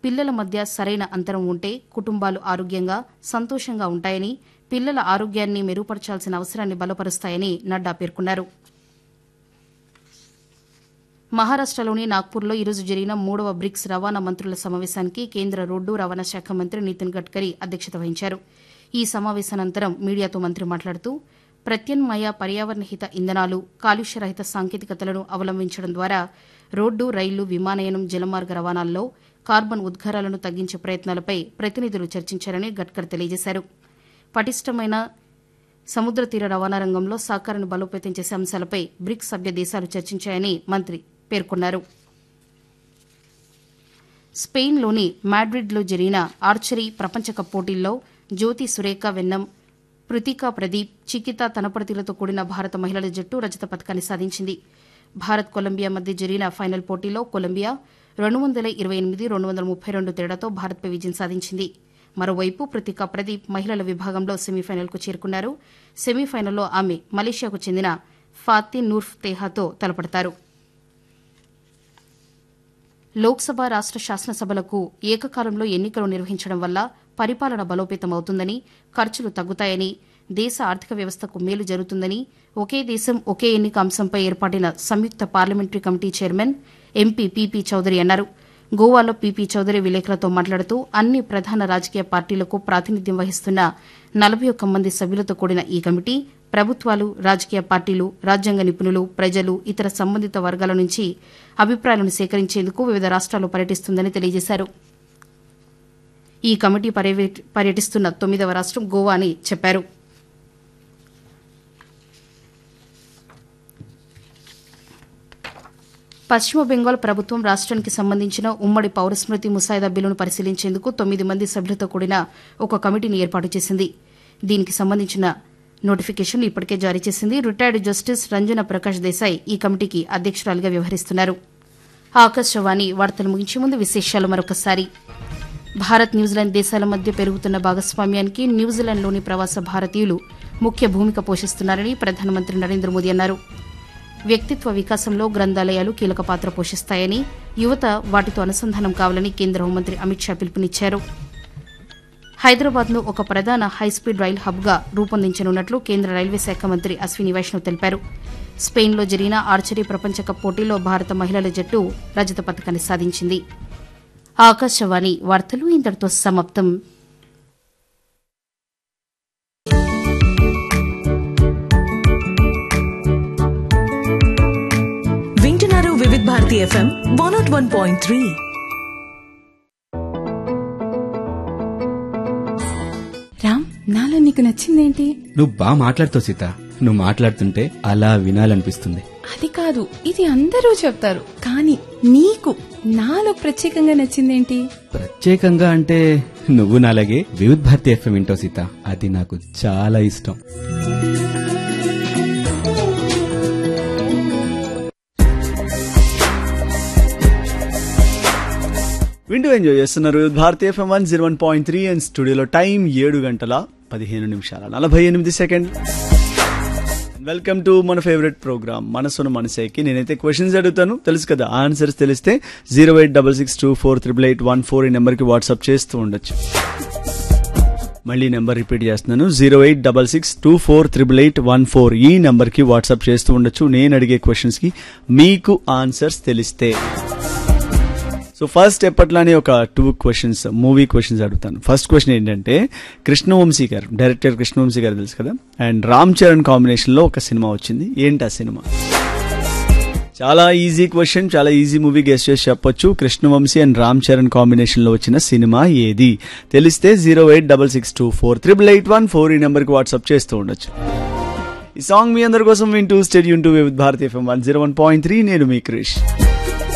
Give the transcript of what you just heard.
పిల్లల మధ్య సరైన అంతరం ఉంటే కుటుంబాలు ఆరోగ్యంగా సంతోషంగా ఉంటాయని, పిల్లల ఆరోగ్యాన్ని మెరుగుపరచాల్సిన అవసరాన్ని బలపరుస్తాయని నడ్డా పేర్కొన్నారు. మహారాష్టలోని నాగ్పూర్లో ఈరోజు జరిగిన 3వ బ్రిక్స్ రవాణా మంత్రుల సమావేశానికి కేంద్ర రోడ్డు రవాణా శాఖ మంత్రి నితిన్ గడ్కరీ అధ్యక్షత వహించారు. ఈ సమావేశానంతరం మీడియాతో మంత్రి మాట్లాడుతూ ప్రత్యామ్నాయ పర్యావరణహిత ఇంధనాలు, కాలుష్యరహిత సాంకేతికతలను అవలంబించడం ద్వారా రోడ్డు, రైలు, విమానయానం, జలమార్గ రవాణాల్లో కార్బన్ ఉద్గారాలను తగ్గించే ప్రయత్నాలపై ప్రతినిధులు చర్చించారని గడ్కరీ తెలియజేశారు. పటిష్టమైన సముద్ర తీర రవాణా రంగంలో సహకారాన్ని బలోపేతం చేసే అంశాలపై బ్రిక్స్ సభ్య దేశాలు చర్చించాయని మంత్రి పేర్కొన్నారు. స్పెయిన్లోని మాడ్రిడ్లో జరిగిన ఆర్చరీ ప్రపంచకప్ పోటీల్లో జ్యోతి సురేఖ వెన్నం, పృతికా ప్రదీప్, చికితా తనపర్తిలతో కూడిన భారత మహిళల జట్టు రజత పతకాన్ని సాధించింది. భారత్ కొలంబియా మధ్య జరిగిన ఫైనల్ పోటీలో కొలంబియా 228-232 తేడాతో భారత్పై విజయం సాధించింది. మరోవైపు పృతికా ప్రదీప్ మహిళల విభాగంలో సెమీఫైనల్కు చేరుకున్నారు. సెమీఫైనల్లో ఆమె మలేషియాకు చెందిన ఫాతిన్ నూర్ఫ్ తేహాతో తలపడతారు. లోక్సభ, రాష్ట శాసనసభలకు ఏకకాలంలో ఎన్నికలు నిర్వహించడం వల్ల పరిపాలన బలోపేతం అవుతుందని, ఖర్చులు తగ్గుతాయని, దేశ ఆర్థిక వ్యవస్థకు మేలు జరుగుతుందని ఒకే దేశం ఒకే ఎన్నిక అంశంపై ఏర్పాటైన సంయుక్త parliamentary committee chairman MP PP Chowdary అన్నారు. గోవాలో పీపీ చౌదరి విలేకరులతో మాట్లాడుతూ అన్ని ప్రధాన రాజకీయ పార్టీలకు ప్రాతినిధ్యం వహిస్తున్న 41 మంది సభ్యులతో కూడిన ఈ కమిటీ ప్రభుత్వాలు, రాజకీయ పార్టీలు, రాజ్యాంగ నిపుణులు, ప్రజలు, ఇతర సంబంధిత వర్గాల నుంచి అభిప్రాయాలను సేకరించేందుకు వివిధ రాష్ట్రాల్లో పర్యటిస్తుందని తెలియజేశారు. ఈ కమిటీ పర్యటిస్తున్న 9వ రాష్టం గోవా అని చెప్పారు. పశ్చిమ బెంగాల్ ప్రభుత్వం రాష్ట్రానికి సంబంధించిన ఉమ్మడి పౌరస్మృతి ముసాయిదా బిల్లును పరిశీలించేందుకు 9 మంది సభ్యులతో కూడిన ఒక కమిటీని ఏర్పాటు చేసింది. దీనికి సంబంధించిన నోటిఫికేషన్ ఇప్పటికే జారీ చేసింది. రిటైర్డ్ జస్టిస్ రంజన ప్రకాష్ దేశాయ్ ఈ కమిటీకి అధ్యక్షురాలిగా వ్యవహరిస్తున్నారు. ఆకాశవాణి వార్తలు ముగించే ముందు విశేషాలు మరొకసారి. భారత్, న్యూజిలాండ్ దేశాల మధ్య పెరుగుతున్న భాగస్వామ్యానికి న్యూజిలాండ్లోని ప్రవాస భారతీయులు ముఖ్య భూమిక పోషిస్తున్నారని ప్రధానమంత్రి నరేంద్ర మోదీ అన్నారు. వ్యక్తిత్వ వికాసంలో గ్రంథాలయాలు కీలక పాత్ర పోషిస్తాయని, యువత వాటితో అనుసంధానం కావాలని కేంద్ర హోంమంత్రి అమిత్ షా పిలుపునిచ్చారు. హైదరాబాద్ను ఒక ప్రధాన హైస్పీడ్ రైల్ హబ్గా రూపొందించనున్నట్లు కేంద్ర రైల్వే శాఖ మంత్రి అశ్విని వైష్ణవ్ తెలిపారు. స్పెయిన్లో జరిగిన ఆర్చరీ ప్రపంచకప్ పోటీలో భారత మహిళల జట్టు రజత పతకాన్ని సాధించింది. ఆకాశవాణి వార్తలు ఇంతటితో సమాప్తం. వింటున్నారు వివిధ భారతి FM 101.3. రామ్, నాలో నీకు నచ్చిందేంటి? నువ్వు బాగా మాట్లాడుతావు సీత. నువ్వు మాట్లాడుతుంటే అలా వినాలనిపిస్తుంది. అది కాదు, ఇది అందరూ చెప్తారు, కానీ నీకు నాలో ప్రత్యేకంగా నచ్చిందేంటి? ప్రత్యేకంగా అంటే నువ్వు నాలాగే వివిధ భారతి FM వింటావు సీత. అది నాకు చాలా ఇష్టం. వింటూ ఎంజాయ్ చేస్తున్నారు భారతీ FM 101.3 అండ్ స్టూడియోలో టైం 7:15 వెల్కమ్ టు మన ఫేవరెట్ ప్రోగ్రామ్ మనసును మనసేకి. నేనైతే క్వశ్చన్స్ అడుగుతాను, తెలుసు కదా, ఆన్సర్స్ తెలిస్తే 08662438814 ఈ నెంబర్కి వాట్సాప్ చేస్తూ ఉండొచ్చు. మళ్ళీ నెంబర్ రిపీట్ చేస్తున్నాను, 08662438814 ఈ నెంబర్కి వాట్సాప్ చేస్తూ ఉండొచ్చు. నేను అడిగే క్వశ్చన్స్కి మీకు ఆన్సర్స్ తెలిస్తే. సో ఫస్ట్ ఎప్పట్లానే ఒక 2 క్వశ్చన్స్, మూవీ క్వశ్చన్స్ అడుగుతాను. ఫస్ట్ క్వశ్చన్ ఏంటంటే, కృష్ణవంశీ గారు, డైరెక్టర్ కృష్ణవంశీ గారు తెలుసు కదా, అండ్ రామ్ చరణ్ కాంబినేషన్లో ఒక సినిమా వచ్చింది. ఏంటి ఆ సినిమా? చాలా ఈజీ క్వశ్చన్, చాలా ఈజీ మూవీ, గెస్ చేసి చెప్పొచ్చు. కృష్ణవంశీ అండ్ రామ్ చరణ్ కాంబినేషన్లో వచ్చిన సినిమా ఏది? తెలిస్తే 08662438814 ఈ నెంబర్కి వాట్సాప్ చేస్తూ ఉండొచ్చు. ఈ సాంగ్ మీ అందరి కోసం వింటూ స్టేడియం టు వివిధ భారతి FM 101.3. నేను మీ క్రిష్.